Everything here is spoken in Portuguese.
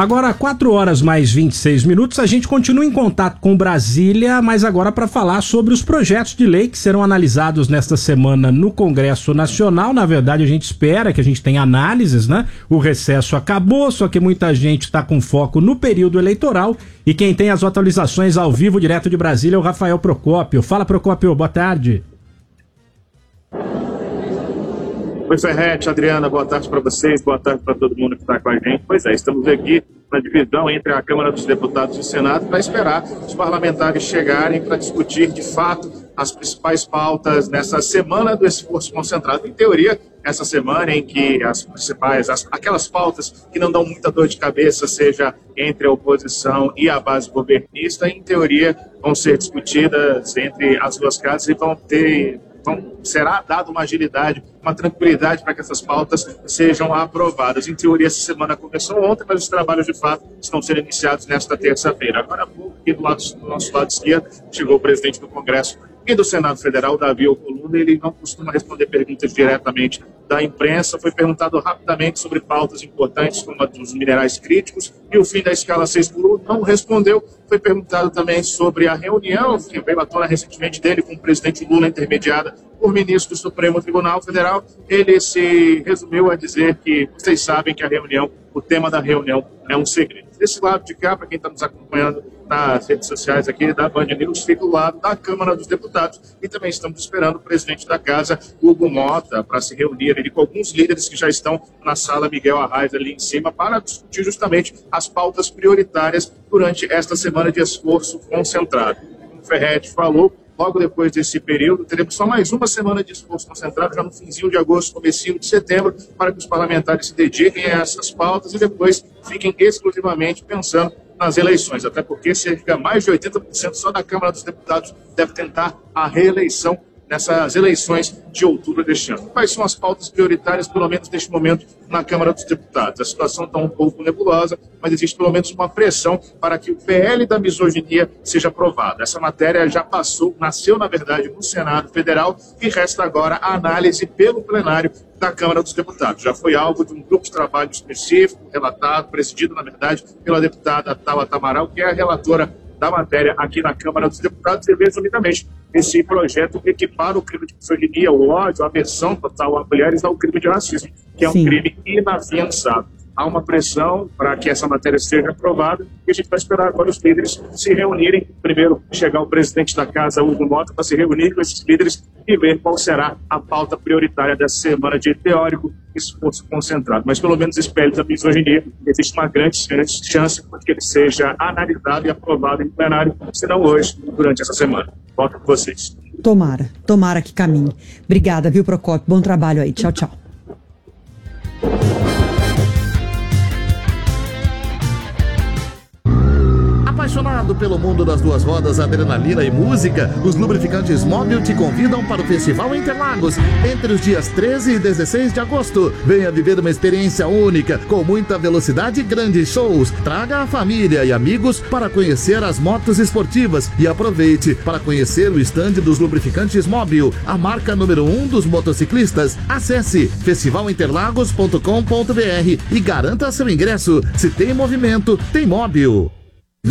Agora, 4 horas mais 26 minutos, a gente continua em contato com Brasília, mas agora para falar sobre os projetos de lei que serão analisados nesta semana no Congresso Nacional. Na verdade, a gente espera que a gente tenha análises, né? O recesso acabou, só que muita gente está com foco no período eleitoral. E quem tem as atualizações ao vivo, direto de Brasília, é o Rafael Procópio. Fala, Procópio, boa tarde. Oi, Ferretti, Adriana, boa tarde para vocês, boa tarde para todo mundo que está com a gente. Pois é, estamos aqui na divisão entre a Câmara dos Deputados e o Senado para esperar os parlamentares chegarem para discutir, de fato, as principais pautas nessa semana do esforço concentrado. Em teoria, essa semana em que as principais, aquelas pautas que não dão muita dor de cabeça, seja entre a oposição e a base governista, em teoria vão ser discutidas entre as duas casas e será dada uma agilidade, uma tranquilidade para que essas pautas sejam aprovadas. Em teoria, essa semana começou ontem, mas os trabalhos, de fato, estão sendo iniciados nesta terça-feira. Agora, aqui do nosso lado esquerdo, chegou o presidente do Congresso e do Senado Federal, Davi Alcolumbre. Ele não costuma responder perguntas diretamente da imprensa. Foi perguntado rapidamente sobre pautas importantes, como a dos minerais críticos e o fim da escala 6x1. Não respondeu. Foi perguntado também sobre a reunião que veio à tona recentemente dele com o presidente Lula, intermediada por ministro do Supremo Tribunal Federal. Ele se resumiu a dizer que vocês sabem que o tema da reunião é um segredo. Desse lado de cá, para quem está nos acompanhando nas redes sociais aqui da Band News, fica do lado da Câmara dos Deputados. E também estamos esperando o presidente da Casa, Hugo Mota, para se reunir ali com alguns líderes que já estão na sala Miguel Arraes ali em cima, para discutir justamente as pautas prioritárias durante esta semana de esforço concentrado. Como o Ferretti falou, logo depois desse período, teremos só mais uma semana de esforço concentrado, já no finzinho de agosto, comecinho de setembro, para que os parlamentares se dediquem a essas pautas e depois fiquem exclusivamente pensando nas eleições, até porque cerca de mais de 80% só da Câmara dos Deputados deve tentar a reeleição nessas eleições de outubro deste ano. Quais são as pautas prioritárias, pelo menos neste momento, na Câmara dos Deputados? A situação está um pouco nebulosa, mas existe pelo menos uma pressão para que o PL da misoginia seja aprovado. Essa matéria já nasceu, na verdade, no Senado Federal e resta agora a análise pelo plenário da Câmara dos Deputados. Já foi alvo de um grupo de trabalho específico, relatado, presidido, na verdade, pela deputada Tabata Amaral, que é a relatora da matéria aqui na Câmara dos Deputados, e resumidamente, esse projeto equipara o crime de misoginia, o ódio, a aversão total a mulheres ao crime de racismo, que é um crime inafiançável. Há uma pressão para que essa matéria seja aprovada e a gente vai esperar agora os líderes se reunirem. Primeiro, chegar o presidente da Casa, Hugo Mota, para se reunir com esses líderes e ver qual será a pauta prioritária dessa semana de teórico esforço concentrado. Mas pelo menos esse PL da misoginia, existe uma grande chance de que ele seja analisado e aprovado em plenário, se não hoje, durante essa semana. Volto com vocês. Tomara que caminhe. Obrigada, viu, Procópio? Bom trabalho aí. Tchau, tchau. Apaixonado pelo mundo das duas rodas, adrenalina e música, os lubrificantes Mobil te convidam para o Festival Interlagos entre os dias 13 e 16 de agosto. Venha viver uma experiência única, com muita velocidade e grandes shows. Traga a família e amigos para conhecer as motos esportivas e aproveite para conhecer o estande dos lubrificantes Mobil, a marca número 1 dos motociclistas. Acesse festivalinterlagos.com.br e garanta seu ingresso. Se tem movimento, tem Mobil.